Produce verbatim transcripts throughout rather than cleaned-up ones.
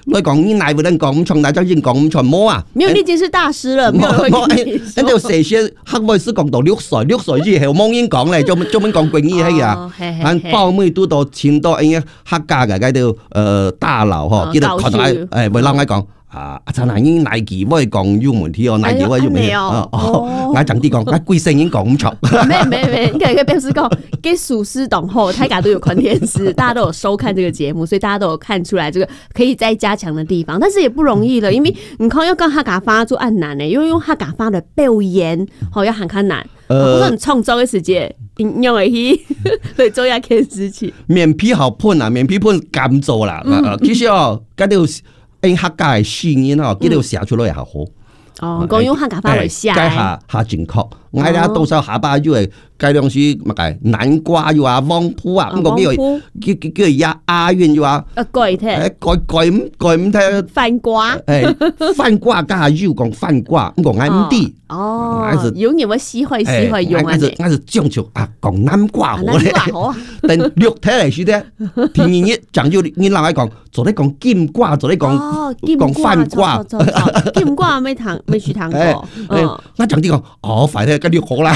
来讲你哪不能讲唔错，大家先讲唔错，冇啊。 没有，你已经是大师了，没有人会跟你说。 跟住蛇蝎黑妹是講到六歲，六歲之後冇人講咧，做做乜講貴語係啊？咱報妹拄到簽到因客家嘅嗰條誒大佬吼，記得看到誒，會啷個講？啊！阿陳阿英奶記我講有問題哦，奶記我有問題哦。哦，我講啲講，我貴聲已經講唔錯。 沒沒沒，你可以跟表示講，給屬師懂後，大家都有看電視，大家都有收看這個節目，所以大家都有看出來這個可以再加強的地方，但是也不容易了，因為你看要講客家話做很難呢，因為用客家話的表演，好要很困難。呃，很創造的時間，應用會去嚟做一件事情。 面皮好噴啊，面皮噴咁做啦。其實哦，嗰條。因客家嘅語言吼，佢哋寫出來也好好。 哦，講用客家話來寫， 改下下正確。我哋啊，到時候下巴就係改良是乜嘅南瓜又話黃鋪啊，咁個叫叫叫叫亞亞韻又話。 啊，改聽。 誒，改改唔改唔聽。 番瓜。 誒，番瓜加又講番瓜，唔講啱啲。 哦，有你們喜歡喜歡用啊？ 我是我是講出啊，講南瓜好咧。南瓜好啊。 但肉體嚟說咧，天然一講就你人來講，做咧講金瓜，做咧講講番瓜。 金瓜沒糖沒許糖過。 嗯，我講啲講，哦，快啲跟你好啦。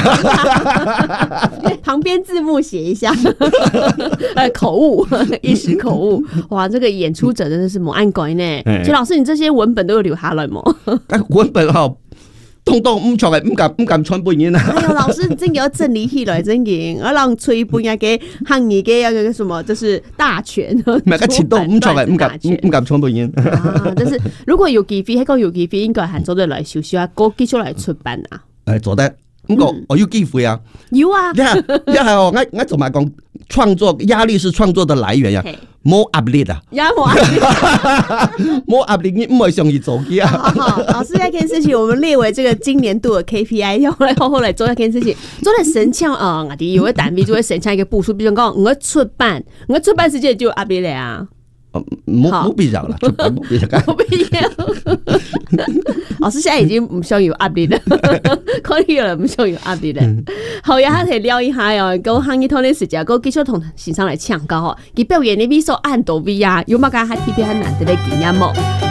旁邊字幕寫一下，呃，口誤，一時口誤。哇，這個演出者真的是冇按改呢。其實老師，你這些文本都有留下來冇？ 文本哈。通通唔錯嘅，唔敢唔敢傳本人啊！ 哎呦，老師真嘅要整理起來，真嘅，我讓吹本呀嘅行業嘅要個什麼，就是大全。 唔係個詞都唔錯嘅，唔敢唔敢傳本人。 啊，但是如果有機會，嗰個有機會應該係做得來，少少啊，個繼續來出版啊。 誒，做得，不過我有機會啊。 有啊。一係一係我我做埋講創作壓力是創作的來源呀。冇壓力啊！ 也冇壓力， 冇壓力，你唔會上去做嘅啊！ 好，老師一件事情，我們列為這個今年度的 K P I，要來好好來做一件事情，做得神槍啊！我哋有個單位就會神槍一個部署，比如講我出版，我出版時間就有壓力啊！ 冇冇必要啦，出版冇必要， 冇必要。老師現在已經唔想有壓力了，可以了，唔想有壓力了。好呀，下題聊一下哦，講行業討論時間，講繼續同先生來搶歌哦，佢表演的 V 數按到 V 啊，有冇講下特別很難得的經驗冇？